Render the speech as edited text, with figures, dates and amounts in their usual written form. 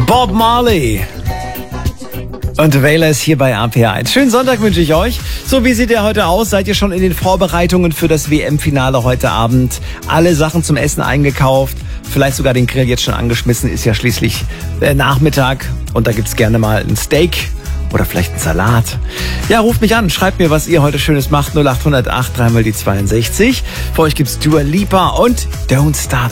Bob Marley. Und Wähler ist hier bei RPR1. Schönen Sonntag wünsche ich euch. So, wie sieht ihr heute aus? Seid ihr schon in den Vorbereitungen für das WM-Finale heute Abend? Alle Sachen zum Essen eingekauft? Vielleicht sogar den Grill jetzt schon angeschmissen? Ist ja schließlich Nachmittag. Und da gibt's gerne mal ein Steak oder vielleicht einen Salat. Ja, ruft mich an. Schreibt mir, was ihr heute Schönes macht. 0808 3 mal die 62. Für euch gibt's Dua Lipa und Don't Stop